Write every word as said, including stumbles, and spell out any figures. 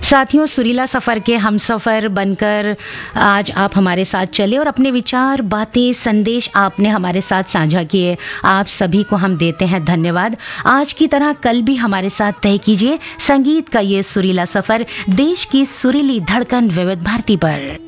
साथियों, सुरीला सफ़र के हमसफ़र बनकर आज आप हमारे साथ चले और अपने विचार, बातें, संदेश आपने हमारे साथ साझा किए। आप सभी को हम देते हैं धन्यवाद। आज की तरह कल भी हमारे साथ तय कीजिए संगीत का ये सुरीला सफ़र, देश की सुरीली धड़कन विविध भारती पर।